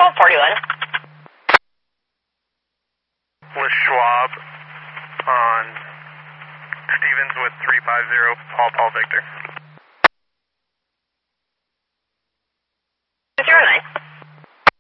With Schwab on Stevens with 350, Paul Victor. 09.